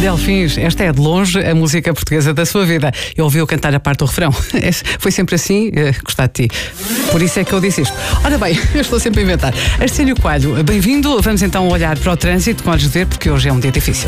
Delfins, esta é de longe a música portuguesa da sua vida. Eu ouvi-o cantar a parte do refrão. Foi sempre assim, gostar de ti. Por isso é que eu disse isto. Ora bem, eu estou sempre a inventar. Arsénio Coelho, bem-vindo. Vamos então olhar para o trânsito com olhos de ver, porque hoje é um dia difícil.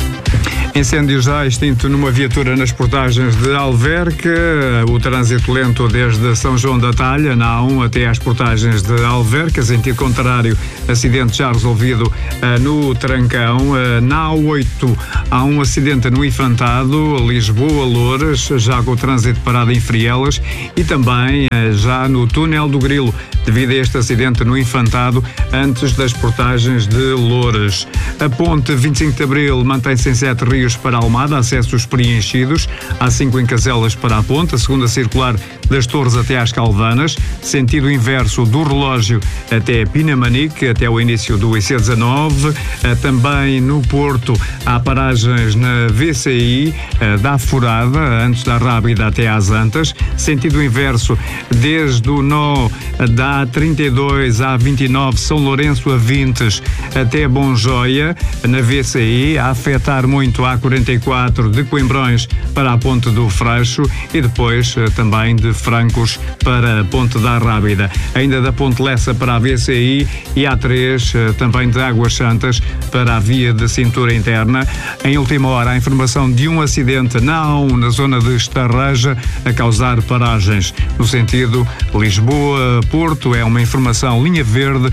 Incêndio já extinto numa viatura nas portagens de Alverca, o trânsito lento desde São João da Talha, na A1 até às portagens de Alverca, sentido contrário, acidente já resolvido no Trancão. Na A8 há um acidente no Infantado, Lisboa-Loures, já com o trânsito parado em Frielas, e também já no Túnel do Grilo, devido a este acidente no Infantado, antes das portagens de Loures. A ponte 25 de Abril mantém-se em 7 Rios para Almada, acessos preenchidos. Há 5 em Caselas para a ponte, a segunda circular das Torres até às Calvanas, sentido inverso do relógio até Pinamanique, até o início do IC19. Também no Porto há paragens na VCI da Furada, antes da Rábida até às Antas, sentido inverso desde o nó da A32 à A29, São Lourenço a Vintes até Bonjoia, na VCI, a afetar muito a A44 de Coimbrões para a Ponte do Freixo e depois também de Francos para a Ponte da Rábida. Ainda da Ponte Lessa para a VCI e A3 também de Águas Santas para a via de cintura interna. Em última hora, a informação de um acidente na A1 na zona de Estarreja a causar paragens no sentido Lisboa-Porto. É uma informação linha verde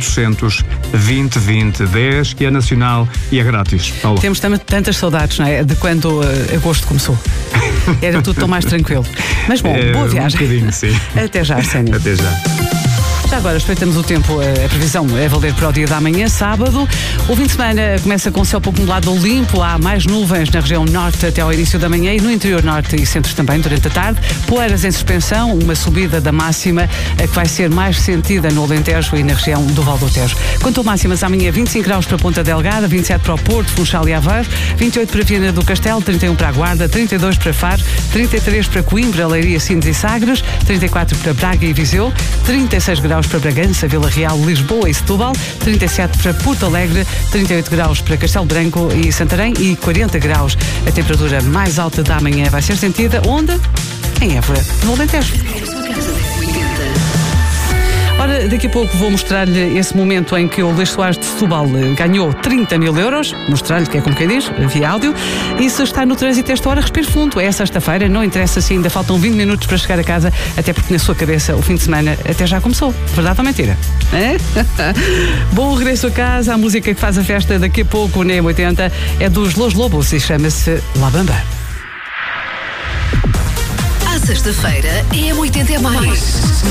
800 20 20 10, que é nacional e é grátis. Paulo. Temos tantas saudades, não é? De quando agosto começou. Era tudo tão mais tranquilo. Mas bom, boa viagem. Um bocadinho, sim. Até já, Arsénio. Até já. Já agora espreitamos o tempo, a previsão é valer para o dia da manhã, sábado. O fim de semana começa com céu pouco nublado limpo, há mais nuvens na região norte até ao início da manhã e no interior norte e centro também durante a tarde. Poeiras em suspensão, uma subida da máxima que vai ser mais sentida no Alentejo e na região do Val do Tejo. Quanto a máximas, amanhã 25 graus para Ponta Delgada, 27 para o Porto, Funchal e Aveiro, 28 para Viana do Castelo, 31 para a Guarda, 32 para Faro, 33 para Coimbra, Leiria, Sines e Sagres, 34 para Braga e Viseu, 36 graus para Bragança, Vila Real, Lisboa e Setúbal, 37 para Porto Alegre, 38 graus para Castelo Branco e Santarém e 40 graus. A temperatura mais alta da manhã vai ser sentida onde? Em Évora, no Alentejo. Ora, daqui a pouco vou mostrar-lhe esse momento em que o Luís Soares de Setúbal ganhou 30 mil euros, mostrar-lhe que é como quem diz, via áudio, e se está no trânsito esta hora, respire fundo, é sexta-feira, não interessa se ainda faltam 20 minutos para chegar a casa, até porque na sua cabeça o fim de semana até já começou, verdade ou mentira? É? Bom regresso a casa, a música que faz a festa daqui a pouco, na M80, é dos Los Lobos e chama-se La Bamba. À sexta-feira, M80 é mais.